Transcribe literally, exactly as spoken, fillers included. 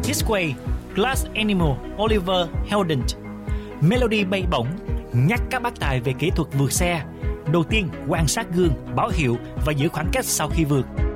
Disway, Glass Animal, Oliver Heldens. Melody bay bổng nhắc các bác tài về kỹ thuật vượt xe. Đầu tiên, quan sát gương, báo hiệu và giữ khoảng cách sau khi vượt.